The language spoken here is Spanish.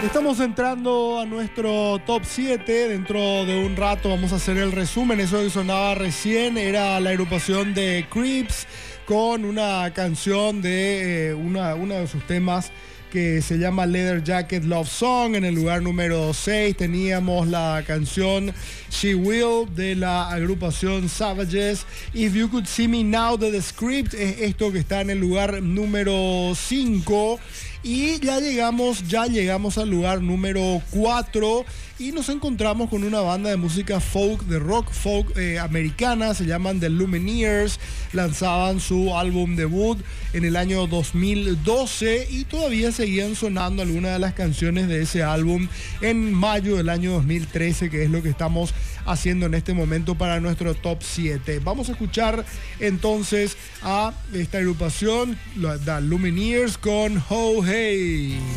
Estamos entrando a nuestro top 7. Dentro de un rato vamos a hacer el resumen. Eso que sonaba recién era la agrupación de Creeps con una canción de uno de sus temas que se llama Leather Jacket Love Song. En el lugar número 6 teníamos la canción She Will de la agrupación Savages. If You Could See Me Now de The Script es esto que está en el lugar número 5. Y ya llegamos al lugar número 4 y nos encontramos con una banda de música folk, de rock folk americana, se llaman The Lumineers. Lanzaban su álbum debut en el año 2012 y todavía seguían sonando algunas de las canciones de ese álbum en mayo del año 2013, que es lo que estamos haciendo en este momento para nuestro top 7. Vamos a escuchar entonces a esta agrupación, The Lumineers, con Ho Hey.